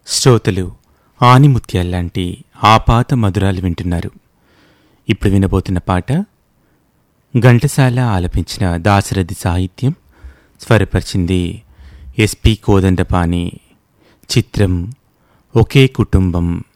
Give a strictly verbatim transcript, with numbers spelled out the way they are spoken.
శ్రోతలు ఆనిముత్యాల్లాంటి ఆపాత మధురాలు వింటున్నారు. ఇప్పుడు వినబోతున్న పాట ఘంటసాల ఆలపించిన దాశరథి సాహిత్యం, స్వరపరిచింది ఎస్పి కోదండపాణి. చిత్రం ఒకే కుటుంబం.